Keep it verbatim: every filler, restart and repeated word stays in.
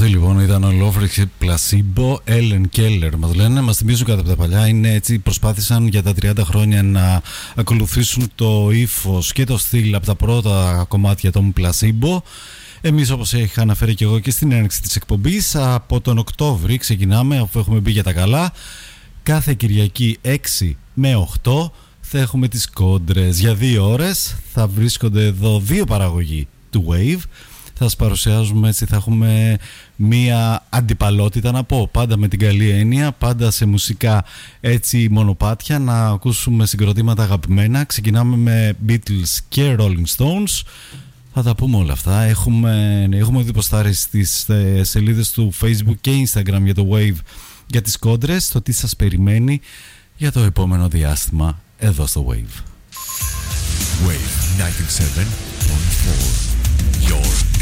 Αυτοί λοιπόν ήταν ο Lovric Placebo, Ellen Keller μας λένε, μας θυμίζουν κατά τα παλιά, είναι έτσι, προσπάθησαν για τα τριάντα χρόνια να ακολουθήσουν το ύφος και το στυλ από τα πρώτα κομμάτια των Placebo. Εμείς, όπως είχα αναφέρει και εγώ και στην έναρξη της εκπομπής, από τον Οκτώβρη ξεκινάμε, αφού έχουμε μπει για τα καλά, κάθε Κυριακή έξι με οκτώ θα έχουμε τις κόντρες για δύο ώρες, θα βρίσκονται εδώ δύο παραγωγοί του Wave. Θα σας παρουσιάζουμε έτσι, θα έχουμε μία αντιπαλότητα να πω, πάντα με την καλή έννοια, πάντα σε μουσικά έτσι μονοπάτια, να ακούσουμε συγκροτήματα αγαπημένα. Ξεκινάμε με Beatles και Rolling Stones, θα τα πούμε όλα αυτά. Έχουμε, έχουμε δει ποστάρει στις σελίδες του Facebook και Instagram για το Wave, για τις κόντρες, το τι σας περιμένει για το επόμενο διάστημα εδώ στο Wave. Wave ninety-seven point four, your